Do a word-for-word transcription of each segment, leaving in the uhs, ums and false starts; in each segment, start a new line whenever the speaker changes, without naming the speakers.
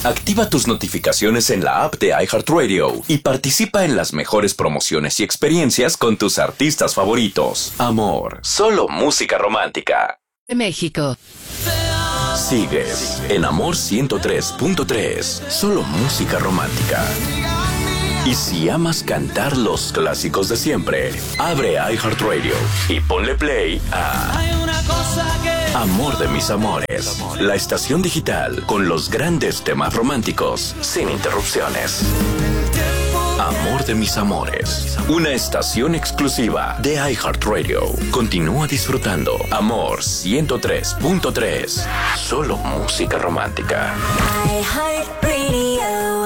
Activa tus notificaciones en la app de iHeartRadio y participa en las mejores promociones y experiencias con tus artistas favoritos. Amor, solo música romántica.
De México.
Sigues en Amor ciento tres punto tres, solo música romántica. Y si amas cantar los clásicos de siempre, abre iHeartRadio y ponle play a Amor de mis amores, la estación digital con los grandes temas románticos sin interrupciones. Amor de mis amores, una estación exclusiva de iHeartRadio. Continúa disfrutando Amor ciento tres punto tres, solo música romántica.
iHeartRadio.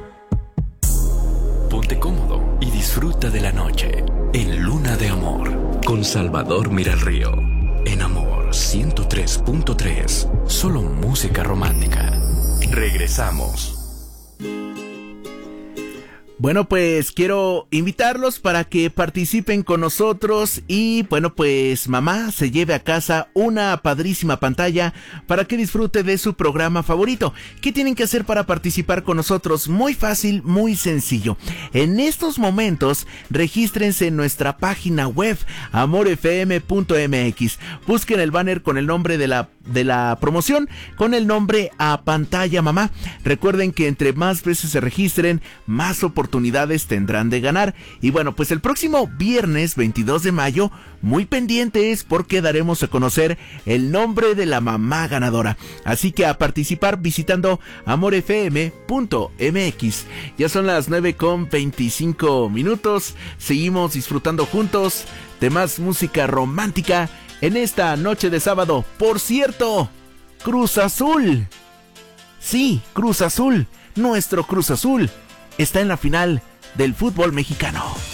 Ponte cómodo y disfruta de la noche en Luna de Amor con Salvador Miralrío. En Amor ciento tres punto tres, solo música romántica. Regresamos.
Bueno, pues quiero invitarlos para que participen con nosotros y bueno, pues mamá se lleve a casa una padrísima pantalla para que disfrute de su programa favorito. ¿Qué tienen que hacer para participar con nosotros? Muy fácil, muy sencillo. En estos momentos, regístrense en nuestra página web amor f m punto m x. Busquen el banner con el nombre de la de la promoción, con el nombre A Pantalla Mamá. Recuerden que entre más veces se registren, más oportunidades tendrán de ganar. Y bueno, pues el próximo viernes veintidós de mayo, muy pendientes porque daremos a conocer el nombre de la mamá ganadora. Así que a participar visitando amor f m punto m x. Ya son las nueve con veinticinco minutos. Seguimos disfrutando juntos de más música romántica en esta noche de sábado. Por cierto, Cruz Azul. Sí, Cruz Azul. Nuestro Cruz Azul está en la final del fútbol mexicano.